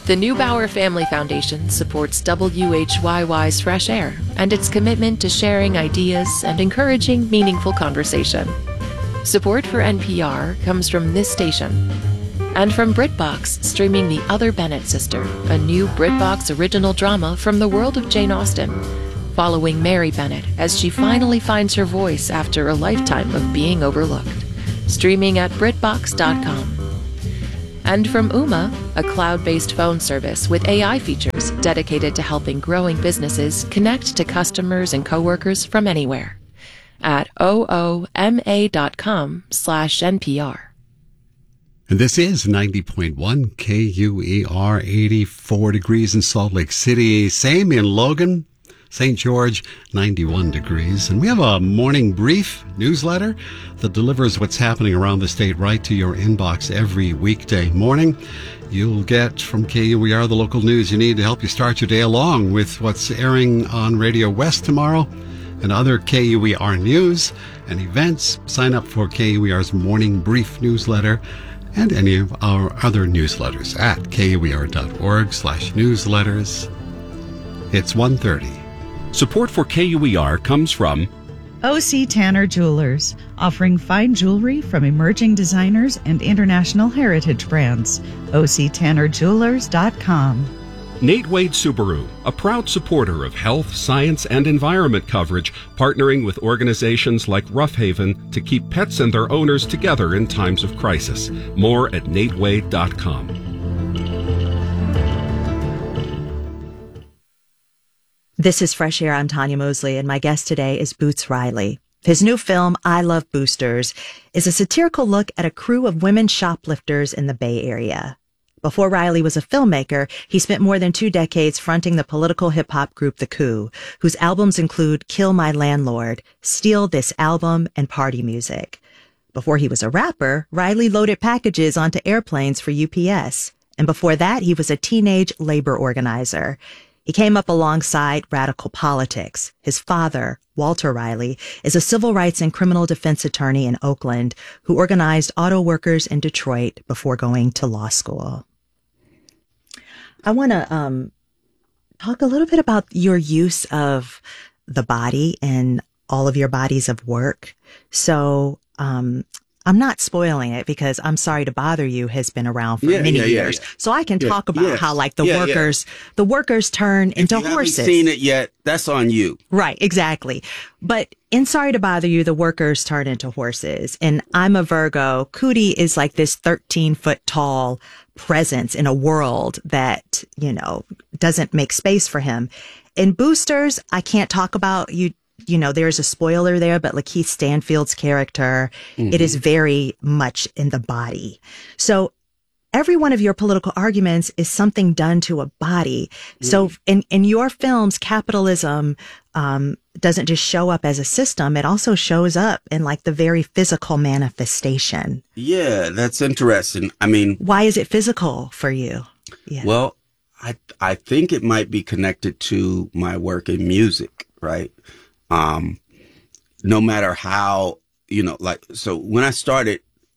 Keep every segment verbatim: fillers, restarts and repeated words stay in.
The Neubauer Family Foundation supports W H Y Y's Fresh Air and its commitment to sharing ideas and encouraging meaningful conversation. Support for N P R comes from this station and from BritBox, streaming The Other Bennett Sister, a new BritBox original drama from the world of Jane Austen, following Mary Bennett as she finally finds her voice after a lifetime of being overlooked. Streaming at Britbox dot com. And from Ooma, a cloud-based phone service with A I features dedicated to helping growing businesses connect to customers and coworkers from anywhere. At ooma dot com slash N P R. And this is ninety point one K U E R, eighty-four degrees in Salt Lake City. Same in Logan, Saint George, ninety-one degrees. And we have a morning brief newsletter that delivers what's happening around the state right to your inbox every weekday morning. You'll get from K U E R the local news you need to help you start your day, along with what's airing on Radio West tomorrow and other K U E R news and events. Sign up for K U E R's morning brief newsletter and any of our other newsletters at kuer.org slash newsletters. It's one thirty. Support for K U E R comes from O C Tanner Jewelers, offering fine jewelry from emerging designers and international heritage brands. O C Tanner Jewelers dot com. Nate Wade Subaru, a proud supporter of health, science, and environment coverage, partnering with organizations like Rough Haven to keep pets and their owners together in times of crisis. More at Nate Wade dot com. This is Fresh Air. I'm Tanya Mosley, and my guest today is Boots Riley. His new film, I Love Boosters, is a satirical look at a crew of women shoplifters in the Bay Area. Before Riley was a filmmaker, he spent more than two decades fronting the political hip-hop group The Coup, whose albums include Kill My Landlord, Steal This Album, and Party Music. Before he was a rapper, Riley loaded packages onto airplanes for U P S. And before that, he was a teenage labor organizer. He came up alongside radical politics. His father, Walter Riley, is a civil rights and criminal defense attorney in Oakland who organized auto workers in Detroit before going to law school. I want to um, talk a little bit about your use of the body in all of your bodies of work. So um, I'm not spoiling it because I'm Sorry to Bother You has been around for yeah, many yeah, years. Yeah, yeah. So I can yeah, talk about yes. how like the yeah, workers, yeah. the workers turn if into you horses. Haven't seen it yet, that's on you. Right, exactly. But in Sorry to Bother You, the workers turn into horses. And I'm a Virgo. Cootie is like this thirteen foot tall presence in a world that, you know, doesn't make space for him. In Boosters, I can't talk about you. You know, there's a spoiler there, but Lakeith Stanfield's character, mm-hmm. it is very much in the body. So every one of your political arguments is something done to a body. Mm. So in, in your films, capitalism um, doesn't just show up as a system. It also shows up in like the very physical manifestation. Yeah, that's interesting. I mean, why is it physical for you? Yeah. Well, I I think it might be connected to my work in music, right? Um, no matter how, you know, like, so when I started,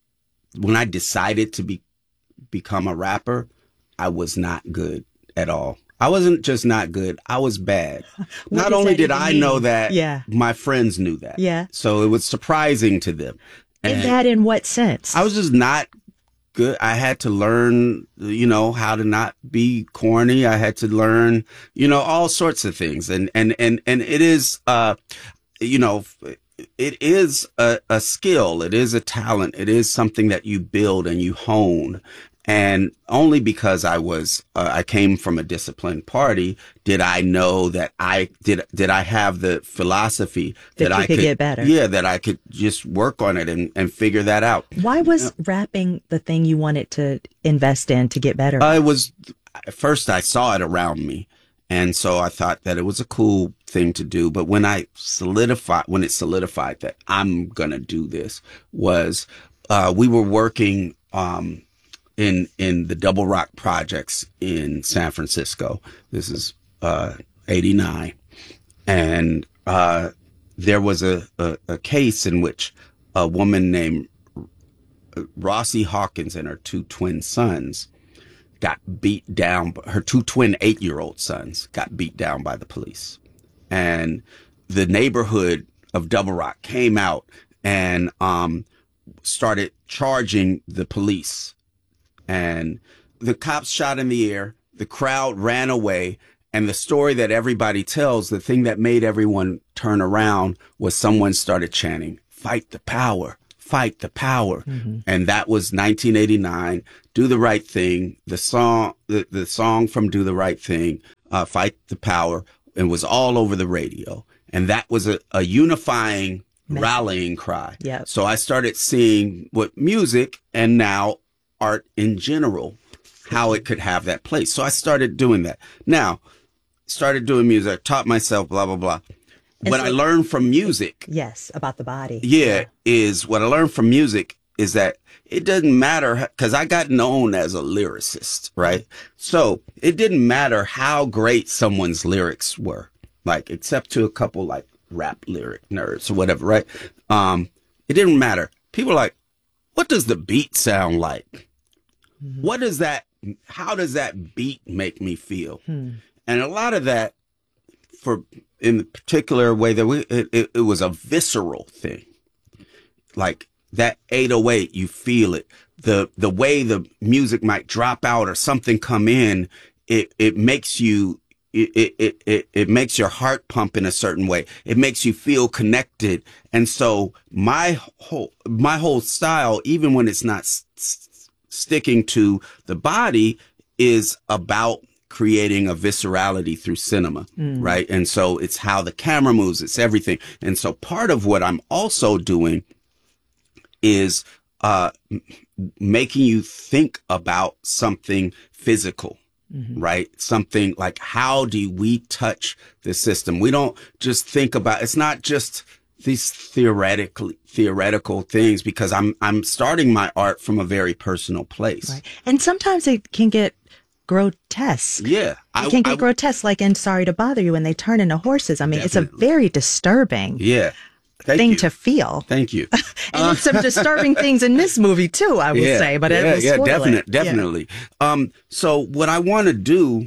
when I decided to be, become a rapper, I was not good at all. I wasn't just not good. I was bad. Not only did I mean? know that, yeah. my friends knew that. Yeah. So it was surprising to them. And that in what sense? I was just not good. I had to learn, you know, how to not be corny. I had to learn, you know, all sorts of things. And, and, and, and it is, uh, you know, it is a, a skill. It is a talent. It is something that you build and you hone. And only because I was, uh, I came from a disciplined party, did I know that I did, did I have the philosophy that, that I could could get better. Yeah, that I could just work on it and, and figure that out. Why was rapping the thing you wanted to invest in to get better? I was, at first I saw it around me. And so I thought that it was a cool thing to do. But when I solidified, when it solidified that I'm going to do this was, uh, we were working, um, in, in the Double Rock projects in San Francisco. This is, uh, eighty-nine. And, uh, there was a, a, a case in which a woman named Rossie Hawkins and her two twin sons got beat down. Her two twin eight-year-old sons got beat down by the police. And the neighborhood of Double Rock came out and um, started charging the police. And the cops shot in the air. The crowd ran away. And the story that everybody tells, the thing that made everyone turn around was someone started chanting, "Fight the power, fight the power." Mm-hmm. And that was nineteen eighty-nine, Do the Right Thing. The song, the, the song from Do the Right Thing, uh, Fight the Power, and was all over the radio. And that was a, a unifying, Man. rallying cry. Yep. So I started seeing what music and now art in general, how it could have that place. So I started doing that. Now, started doing music, I taught myself, blah, blah, blah. And what so, I learned from music. Yes, about the body. Yeah, yeah, is what I learned from music is that it doesn't matter, because I got known as a lyricist, right? So it didn't matter how great someone's lyrics were, like, except to a couple like rap lyric nerds or whatever, right? Um, it didn't matter. People are like, what does the beat sound like? Mm-hmm. What does that, how does that beat make me feel? Hmm. And a lot of that, for in the particular way that we, it, it, it was a visceral thing. Like that eight oh eight, you feel it. The the way the music might drop out or something come in, it it makes you it it it it makes your heart pump in a certain way. It makes you feel connected. And so my whole my whole style, even when it's not s- sticking to the body, is about creating a viscerality through cinema, mm. right? And so it's how the camera moves, it's everything. And so part of what I'm also doing is uh, making you think about something physical, mm-hmm. right? Something like, how do we touch the system? We don't just think about, it's not just these theoretical theoretical things, because I'm I'm starting my art from a very personal place. Right. And sometimes it can get grotesque. Yeah. It can get I, grotesque, like in Sorry to Bother You, when they turn into horses. I mean, definitely. It's a very disturbing yeah. Thank thing you. to feel. Thank you. and uh, there's some disturbing things in this movie too, I will yeah, say, but yeah, it will yeah, spoil definitely, it. definitely. Yeah. Um, so what I want to do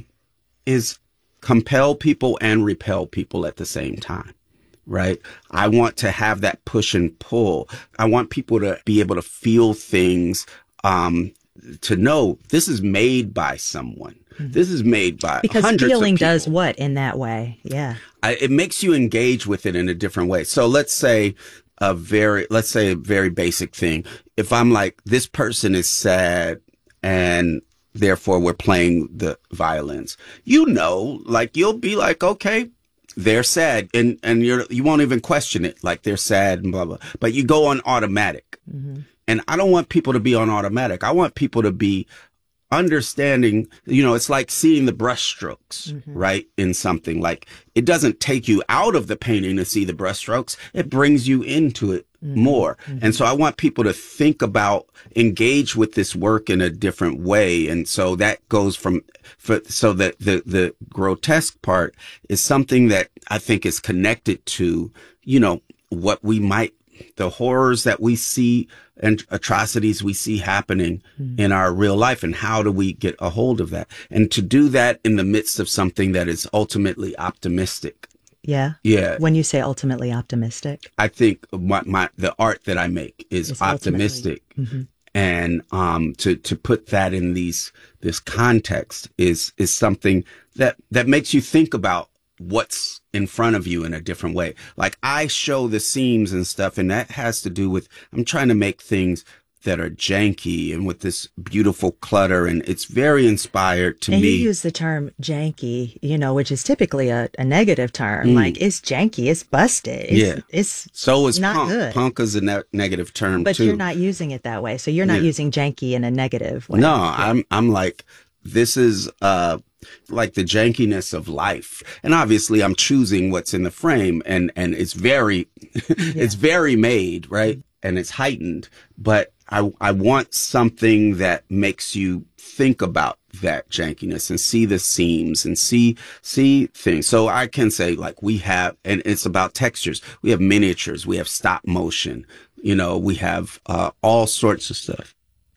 is compel people and repel people at the same time. Right? I want to have that push and pull. I want people to be able to feel things, um, to know this is made by someone. Mm-hmm. This is made by because hundreds feeling of people. does what in that way? Yeah. I, it makes you engage with it in a different way. So let's say a very, let's say a very basic thing. If I'm like, this person is sad and therefore we're playing the violins, you know, like you'll be like, okay, they're sad, and, and you're, you won't even question it. Like they're sad and blah, blah, but you go on automatic. Mm-hmm. And I don't want people to be on automatic. I want people to be understanding, you know, it's like seeing the brushstrokes, mm-hmm. right? In something, like it doesn't take you out of the painting to see the brushstrokes. It brings you into it mm-hmm. more. Mm-hmm. And so I want people to think about, engage with this work in a different way. And so that goes from, for, so that the, the grotesque part is something that I think is connected to, you know, what we might, the horrors that we see and atrocities we see happening mm. in our real life, and how do we get a hold of that? And to do that in the midst of something that is ultimately optimistic. Yeah. Yeah. When you say ultimately optimistic, I think my, my the art that I make is it's optimistic. Mm-hmm. And um to to put that in these this context is is something that that makes you think about what's in front of you in a different way. Like I show the seams and stuff, and that has to do with, I'm trying to make things that are janky and with this beautiful clutter, and it's very inspired to and me. And you use the term janky, you know, which is typically a, a negative term. Mm. Like it's janky, it's busted. It's, yeah. It's so is not punk. good. Punk is a ne- negative term but too. But you're not using it that way. So you're not yeah. using janky in a negative way. No, yeah. I'm, I'm like, this is, uh, like the jankiness of life. And obviously I'm choosing what's in the frame, and, and it's very, yeah. it's very made, right? And it's heightened, but I, I want something that makes you think about that jankiness and see the seams and see, see things. So I can say, like, we have, and it's about textures. We have miniatures, we have stop motion, you know, we have, uh, all sorts of stuff.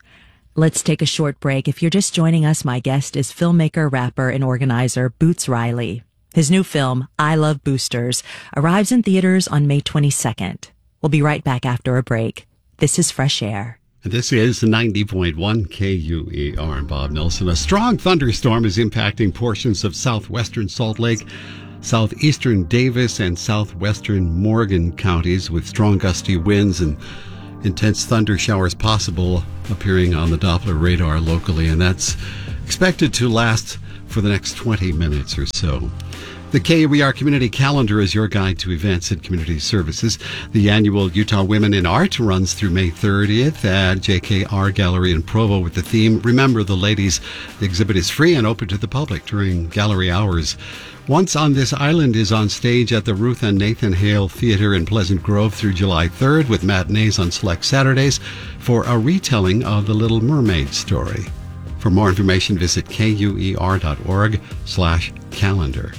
Let's take a short break. If you're just joining us, my guest is filmmaker, rapper, and organizer Boots Riley. His new film, I Love Boosters, arrives in theaters on May twenty-second. We'll be right back after a break. This is Fresh Air. This is ninety point one K U E R. I'm Bob Nelson. A strong thunderstorm is impacting portions of southwestern Salt Lake, southeastern Davis, and southwestern Morgan counties, with strong gusty winds and intense thunder showers possible appearing on the Doppler radar locally, and that's expected to last for the next twenty minutes or so. The K U E R Community Calendar is your guide to events and community services. The annual Utah Women in Art runs through May thirtieth at J K R Gallery in Provo with the theme, Remember the Ladies. The exhibit is free and open to the public during gallery hours. Once on This Island is on stage at the Ruth and Nathan Hale Theater in Pleasant Grove through July third, with matinees on select Saturdays for a retelling of the Little Mermaid story. For more information, visit kuer.org slash calendar.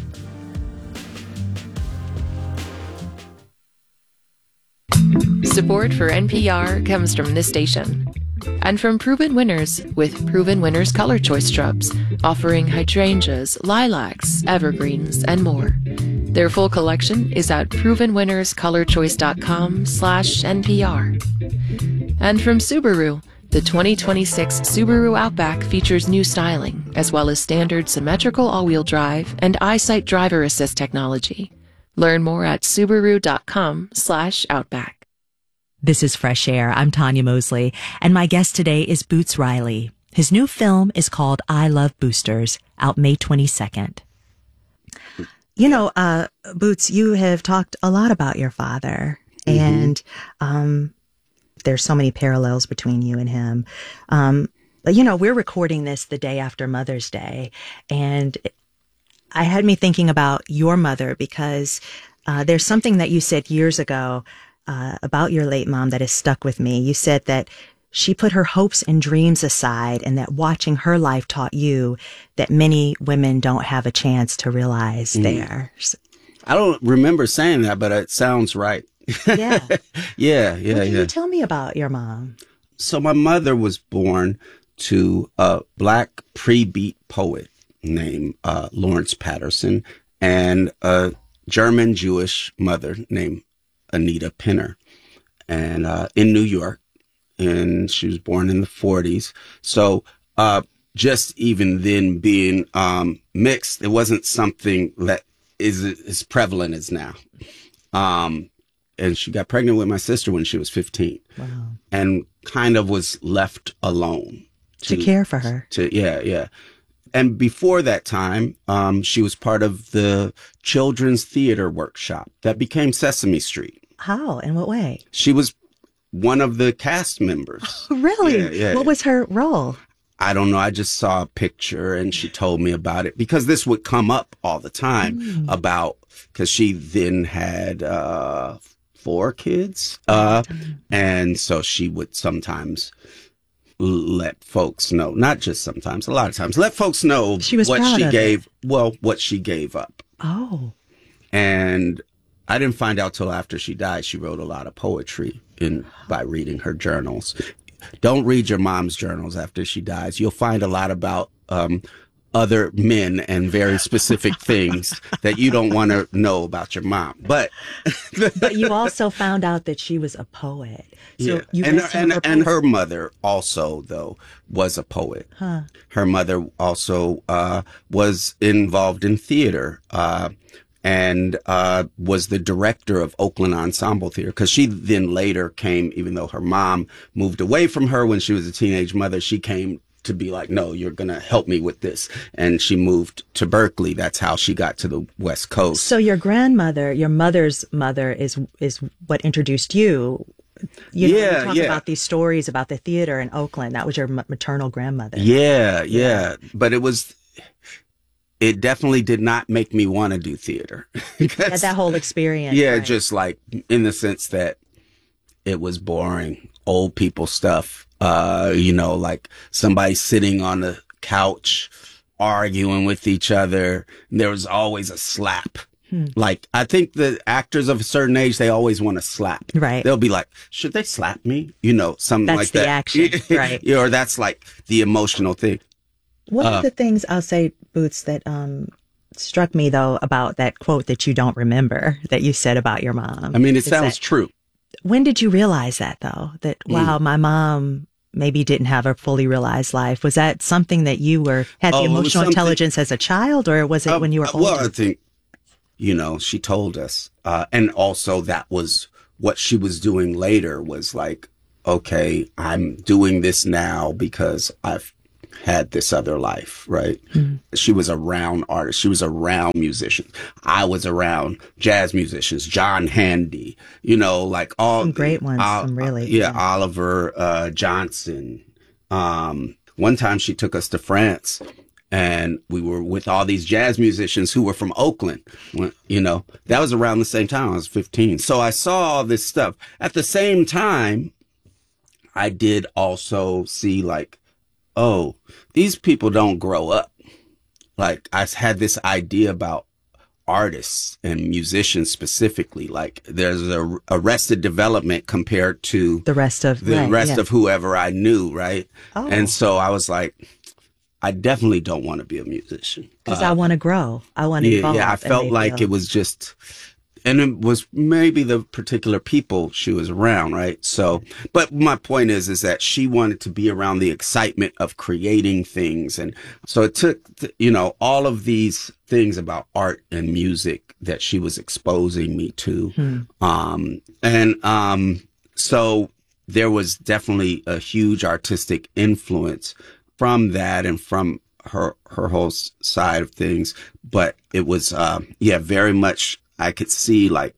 Support for N P R comes from this station and from Proven Winners with Proven Winners Color Choice Shrubs, offering hydrangeas, lilacs, evergreens, and more. Their full collection is at proven winners color choice dot com slash N P R. And from Subaru, the twenty twenty-six Subaru Outback features new styling, as well as standard symmetrical all-wheel drive and EyeSight driver assist technology. Learn more at subaru.com slash outback. This is Fresh Air. I'm Tanya Mosley, and my guest today is Boots Riley. His new film is called I Love Boosters, out May twenty-second. You know, uh, Boots, you have talked a lot about your father, mm-hmm. and um, there's so many parallels between you and him. Um, but, you know, we're recording this the day after Mother's Day, and I had me thinking about your mother because uh, there's something that you said years ago uh, about your late mom that has stuck with me. You said that she put her hopes and dreams aside, and that watching her life taught you that many women don't have a chance to realize mm. theirs. I don't remember saying that, but it sounds right. Yeah. yeah, yeah, well, can yeah. you tell me about your mom? So my mother was born to a black pre-beat poet named uh, Lawrence Patterson and a German Jewish mother named Anita Pinner, and uh, in New York, and she was born in the forties. So uh, just even then being um, mixed, it wasn't something that is as prevalent as now. Um, and she got pregnant with my sister when she was fifteen. Wow. And kind of was left alone. To, to care for her. To Yeah, yeah. And before that time, um, she was part of the children's theater workshop that became Sesame Street. How? In what way? She was one of the cast members. Oh, really? Yeah, yeah. What was her role? I don't know. I just saw a picture and she told me about it because this would come up all the time mm. about, because she then had uh, four kids. Uh, and so she would sometimes let folks know, not just sometimes, a lot of times, let folks know she was what she of gave, it. well, what she gave up. Oh. And I didn't find out till after she died. She wrote a lot of poetry in by reading her journals. Don't read your mom's journals after she dies. You'll find a lot about um, other men and very specific things that you don't want to know about your mom. But but you also found out that she was a poet. So yeah. you and, her, and, her and her mother also, though, was a poet. Huh. Her mother also uh, was involved in theater. Uh, and uh was the director of Oakland Ensemble Theater, because she then later came, even though her mom moved away from her when she was a teenage mother, she came to be like, no, you're going to help me with this. And she moved to Berkeley. That's how she got to the West Coast. So your grandmother, your mother's mother, is is what introduced you. You know, yeah, you talk yeah. about these stories about the theater in Oakland. That was your maternal grandmother. Yeah, yeah. But it was... It definitely did not make me want to do theater. Yeah, that whole experience. Yeah, right. Just like in the sense that it was boring, old people stuff. Uh, you know, like somebody sitting on the couch arguing with each other. There was always a slap. Hmm. Like, I think the actors of a certain age, they always want to slap. Right. They'll be like, should they slap me? You know, something That's like the that. action, right. Yeah, or that's like the emotional thing. One Uh, of the things I'll say, Boots, that um, struck me, though, about that quote that you don't remember that you said about your mom. I mean, it is sounds that- true. When did you realize that, though? That, wow, my mom maybe didn't have a fully realized life. Was that something that you were had the Oh, it was emotional something- intelligence as a child, or was it Uh, when you were uh, older? Well, I think, you know, she told us. Uh, and also that was what she was doing later was like, okay, I'm doing this now because I've had this other life, right? Mm-hmm. She was around artists. She was around musicians. I was around jazz musicians, John Handy, you know, like all Some great ones, uh, some really. Yeah, yeah. Oliver uh, Johnson. Um, one time she took us to France and we were with all these jazz musicians who were from Oakland. You know, that was around the same time I was fifteen. So I saw all this stuff. At the same time, I did also see like, oh, these people don't grow up. Like I had this idea about artists and musicians specifically. Like there's a Arrested Development compared to The rest of the right, rest yeah. of whoever I knew, right? Oh. And so I was like, I definitely don't want to be a musician. Because Uh, I want to grow. I want to yeah, evolve. yeah, I and felt they like feel- it was just, and it was maybe the particular people she was around, right? So, but my point is, is that she wanted to be around the excitement of creating things. And so it took, you know, all of these things about art and music that she was exposing me to. Hmm. Um, and, um, so there was definitely a huge artistic influence from that and from her, her whole s- side of things. But it was, uh, yeah, very much, I could see like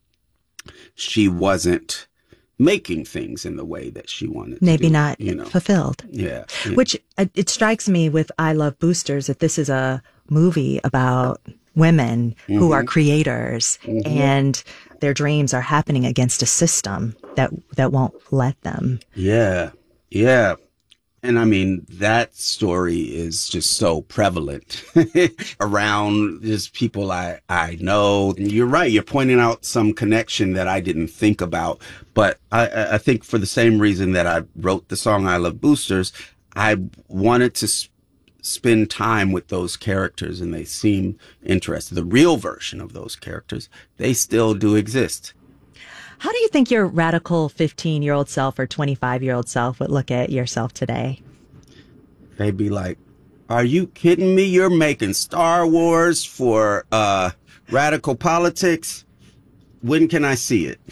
she wasn't making things in the way that she wanted to maybe do, not you know. fulfilled. Yeah. yeah. Which uh, it strikes me with I Love Boosters that this is a movie about women who Mm-hmm. are creators and their dreams are happening against a system that that won't let them. Yeah. Yeah. And I mean, that story is just so prevalent around just people I, I know. And you're right. You're pointing out some connection that I didn't think about. But I, I think for the same reason that I wrote the song I Love Boosters, I wanted to s- spend time with those characters and they seem interested. The real version of those characters, they still do exist. How do you think your radical fifteen-year-old self or twenty-five-year-old self would look at yourself today? They'd be like, are you kidding me? You're making Star Wars for uh, radical politics? When can I see it?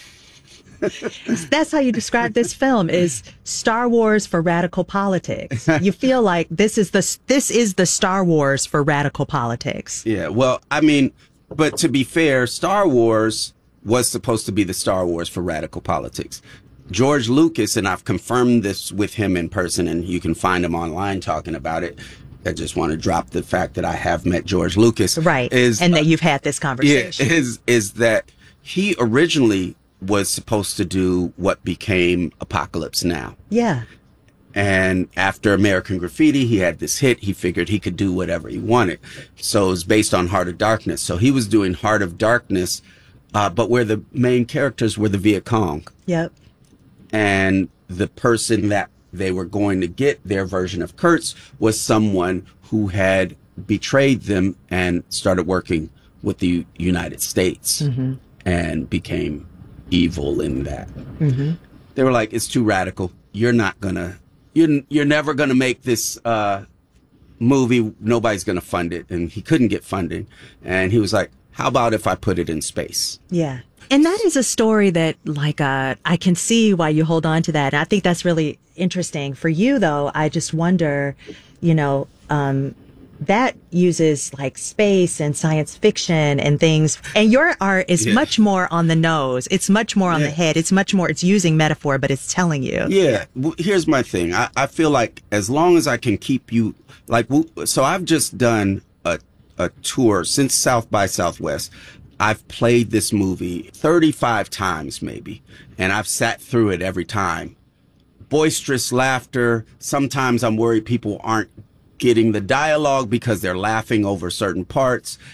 That's how you describe this film is Star Wars for radical politics. You feel like this is the this is the Star Wars for radical politics. Yeah, well, I mean, but to be fair, Star Wars was supposed to be the Star Wars for radical politics. George Lucas, and I've confirmed this with him in person, and you can find him online talking about it. I just want to drop the fact that I have met George Lucas. Right. Is, and that you've had this yeah, conversation. is, is that he originally was supposed to do what became Apocalypse Now. Yeah. And after American Graffiti, he had this hit. He figured he could do whatever he wanted. So it was based on Heart of Darkness. So he was doing Heart of Darkness, uh, but where the main characters were the Viet Cong. Yep. And the person that they were going to get, their version of Kurtz, was someone who had betrayed them and started working with the United States mm-hmm. and became evil in that. Mm-hmm. They were like, it's too radical. You're not gonna, you're, you're never gonna make this, uh, movie. Nobody's gonna fund it. And he couldn't get funding. And he was like, how about if I put it in space? Yeah. And that is a story that, like, uh, I can see why you hold on to that. I think that's really interesting. For you, though, I just wonder, you know, um, that uses like space and science fiction and things. And your art is Yeah. much more on the nose. It's much more on Yeah. the head. It's much more, it's using metaphor, but it's telling you. Yeah. Well, here's my thing. I, I feel like as long as I can keep you, like, w- so I've just done a, a tour since South by Southwest. I've played this movie thirty-five times maybe, and I've sat through it every time. Boisterous laughter. Sometimes I'm worried people aren't getting the dialogue because they're laughing over certain parts.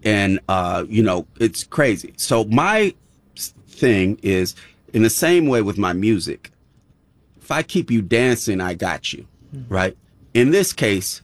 and, uh, you know, it's crazy. So my thing is, in the same way with my music, if I keep you dancing, I got you, mm-hmm. right? In this case,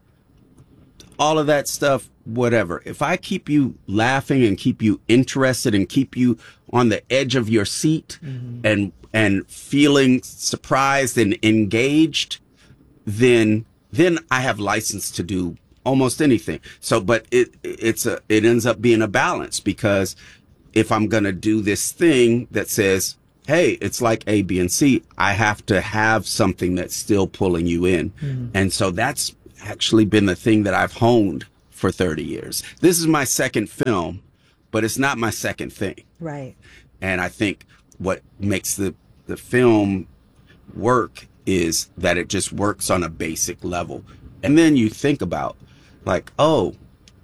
all of that stuff, whatever. If I keep you laughing and keep you interested and keep you on the edge of your seat mm-hmm. and and feeling surprised and engaged, then then I have license to do almost anything. So, but it it's a it ends up being a balance, because if I'm gonna do this thing that says, hey, it's like A, B, and C, I have to have something that's still pulling you in. Mm-hmm. And so that's actually been the thing that I've honed for thirty years. This is my second film, but it's not my second thing. Right. And I think what makes the, the film work is that it just works on a basic level. And then you think about, like, oh,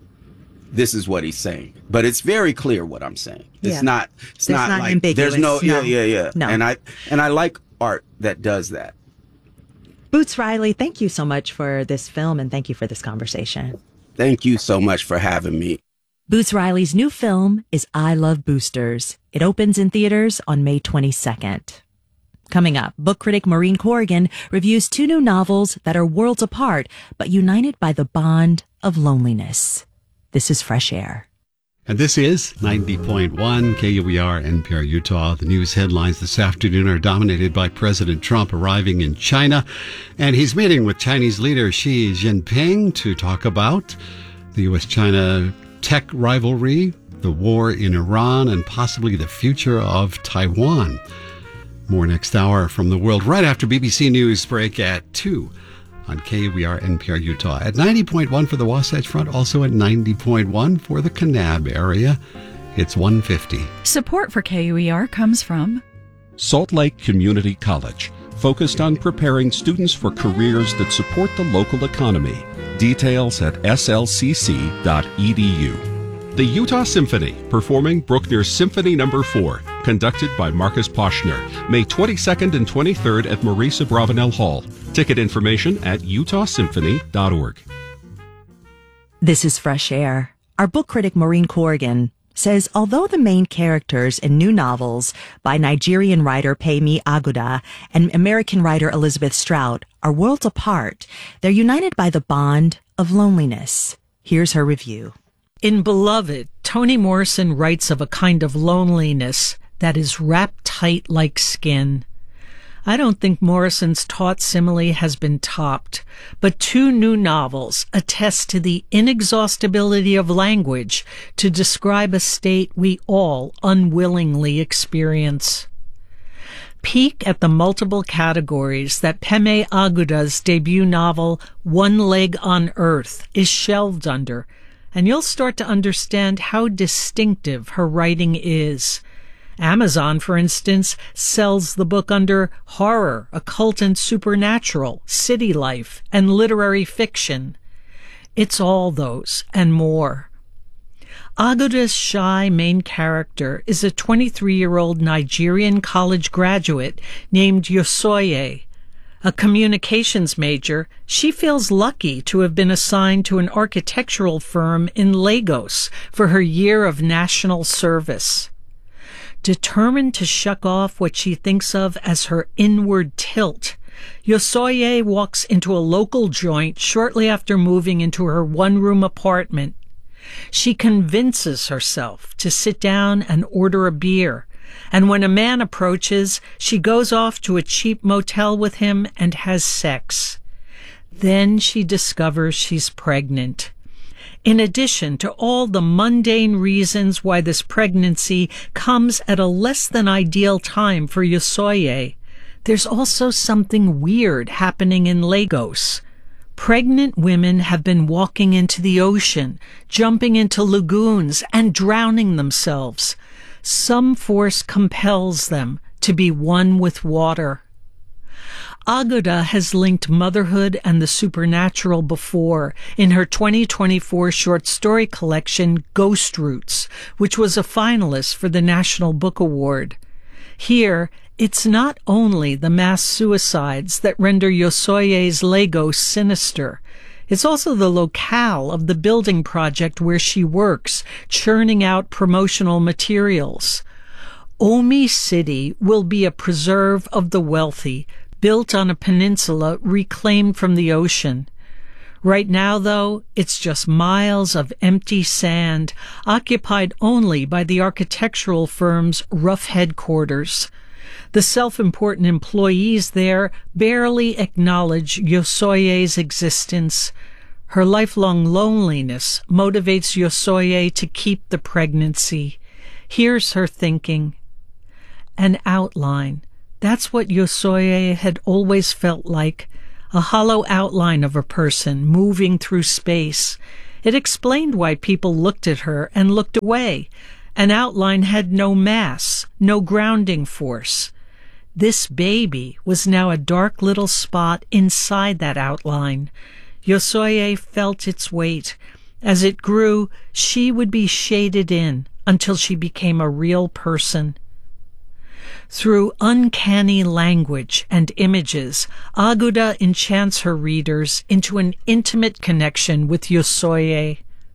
this is what he's saying. But it's very clear what I'm saying. It's yeah. not it's, it's not, not like ambiguous. There's no, no yeah, yeah, yeah. No. And I and I like art that does that. Boots Riley, thank you so much for this film, and thank you for this conversation. Thank you so much for having me. Boots Riley's new film is I Love Boosters. It opens in theaters on May twenty-second. Coming up, book critic Maureen Corrigan reviews two new novels that are worlds apart, but united by the bond of loneliness. This is Fresh Air. And this is ninety point one K U E R N P R Utah. The news headlines this afternoon are dominated by President Trump arriving in China, and he's meeting with Chinese leader Xi Jinping to talk about the U S China tech rivalry, the war in Iran, and possibly the future of Taiwan. More next hour from the world right after B B C News break at two on K U E R N P R Utah. At ninety point one for the Wasatch Front, also at ninety point one for the Kanab area. It's one fifty. Support for K U E R comes from Salt Lake Community College, focused on preparing students for careers that support the local economy. Details at s l c c dot e d u. The Utah Symphony, performing Bruckner's Symphony Number four, conducted by Marcus Poschner, May twenty-second and twenty-third at Maurice Abravanel Hall. Ticket information at utah symphony dot org. This is Fresh Air. Our book critic Maureen Corrigan says although the main characters in new novels by Nigerian writer Pemi Aguda and American writer Elizabeth Strout are worlds apart, they're united by the bond of loneliness. Here's her review. In Beloved, Toni Morrison writes of a kind of loneliness that is wrapped tight like skin. I don't think Morrison's taut simile has been topped, but two new novels attest to the inexhaustibility of language to describe a state we all unwillingly experience. Peek at the multiple categories that Pemi Aguda's debut novel, One Leg on Earth, is shelved under, and you'll start to understand how distinctive her writing is. Amazon, for instance, sells the book under horror, occult and supernatural, city life, and literary fiction. It's all those and more. Aguda's shy main character is a twenty-three-year-old Nigerian college graduate named Yosoye. A communications major, she feels lucky to have been assigned to an architectural firm in Lagos for her year of national service. Determined to shuck off what she thinks of as her inward tilt, Yosoye walks into a local joint shortly after moving into her one-room apartment. She convinces herself to sit down and order a beer, and when a man approaches, she goes off to a cheap motel with him and has sex. Then she discovers she's pregnant. In addition to all the mundane reasons why this pregnancy comes at a less than ideal time for Yosoye, there's also something weird happening in Lagos. Pregnant women have been walking into the ocean, jumping into lagoons, and drowning themselves. Some force compels them to be one with water. Aguda has linked motherhood and the supernatural before in her twenty twenty-four short story collection, Ghost Roots, which was a finalist for the National Book Award. Here, it's not only the mass suicides that render Yosoye's Lagos sinister. It's also the locale of the building project where she works, churning out promotional materials. Omi City will be a preserve of the wealthy, built on a peninsula reclaimed from the ocean. Right now, though, it's just miles of empty sand, occupied only by the architectural firm's rough headquarters. The self-important employees there barely acknowledge Yosoye's existence. Her lifelong loneliness motivates Yosoye to keep the pregnancy. Here's her thinking. An outline. That's what Yosoye had always felt like. A hollow outline of a person moving through space. It explained why people looked at her and looked away. An outline had no mass, no grounding force. This baby was now a dark little spot inside that outline. Yosoye felt its weight. As it grew, she would be shaded in until she became a real person. Through uncanny language and images, Aguda enchants her readers into an intimate connection with Yosoye.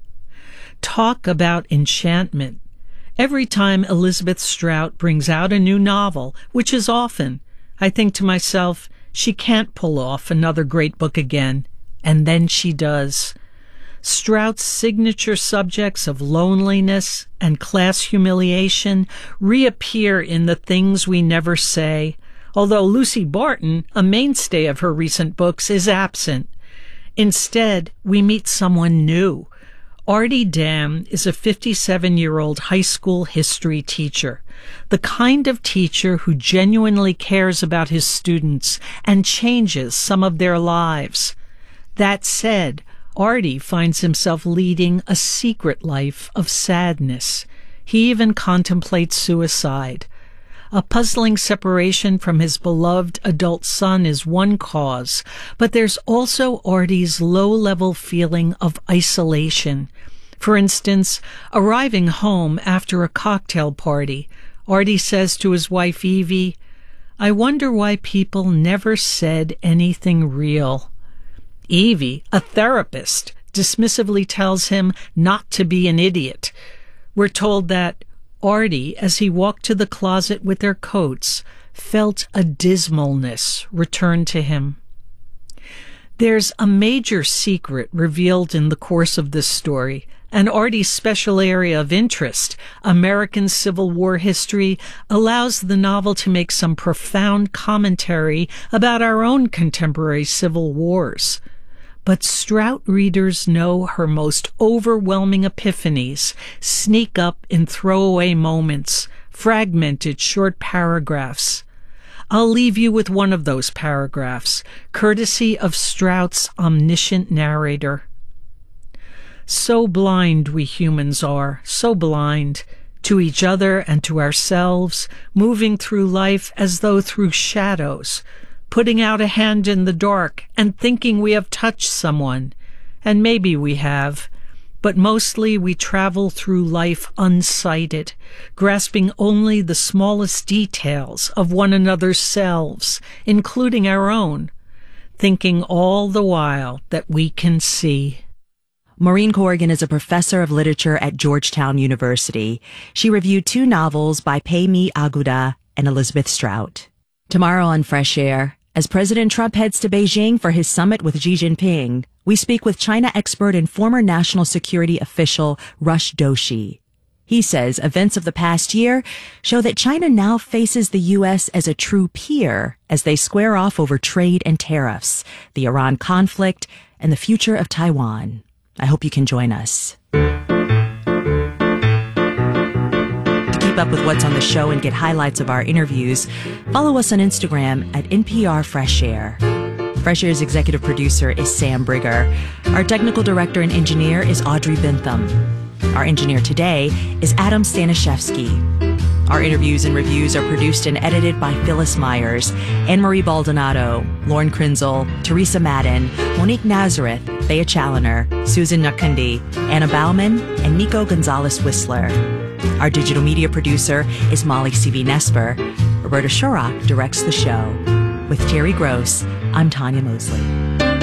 Talk about enchantment. Every time Elizabeth Strout brings out a new novel, which is often, I think to myself, she can't pull off another great book again. And then she does. Strout's signature subjects of loneliness and class humiliation reappear in The Things We Never Say, although Lucy Barton, a mainstay of her recent books, is absent. Instead, we meet someone new. Artie Dam is a fifty-seven-year-old high school history teacher, the kind of teacher who genuinely cares about his students and changes some of their lives. That said, Artie finds himself leading a secret life of sadness. He even contemplates suicide. A puzzling separation from his beloved adult son is one cause, but there's also Artie's low-level feeling of isolation. For instance, arriving home after a cocktail party, Artie says to his wife Evie, "I wonder why people never said anything real." Evie, a therapist, dismissively tells him not to be an idiot. We're told that Artie, as he walked to the closet with their coats, felt a dismalness return to him. There's a major secret revealed in the course of this story, and Artie's special area of interest, American Civil War history, allows the novel to make some profound commentary about our own contemporary civil wars. But Strout readers know her most overwhelming epiphanies sneak up in throwaway moments, fragmented short paragraphs. I'll leave you with one of those paragraphs, courtesy of Strout's omniscient narrator. So blind we humans are, so blind, to each other and to ourselves, moving through life as though through shadows, putting out a hand in the dark and thinking we have touched someone. And maybe we have. But mostly we travel through life unsighted, grasping only the smallest details of one another's selves, including our own, thinking all the while that we can see. Maureen Corrigan is a professor of literature at Georgetown University. She reviewed two novels by Pei-Mi Aguda and Elizabeth Strout. Tomorrow on Fresh Air, as President Trump heads to Beijing for his summit with Xi Jinping, we speak with China expert and former national security official Rush Doshi. He says events of the past year show that China now faces the U S as a true peer as they square off over trade and tariffs, the Iran conflict, and the future of Taiwan. I hope you can join us. Keep up with what's on the show and get highlights of our interviews, follow us on Instagram at N P R Fresh Air. Fresh Air's executive producer is Sam Brigger. Our technical director and engineer is Audrey Bentham. Our engineer today is Adam Staniszewski. Our interviews and reviews are produced and edited by Phyllis Myers, Anne-Marie Baldonado, Lauren Krenzel, Teresa Madden, Monique Nazareth, Thea Challoner, Susan Nakundi, Anna Bauman, and Nico Gonzalez-Whistler. Our digital media producer is Molly C V Nesper. Roberta Shorrock directs the show. With Terry Gross, I'm Tanya Mosley.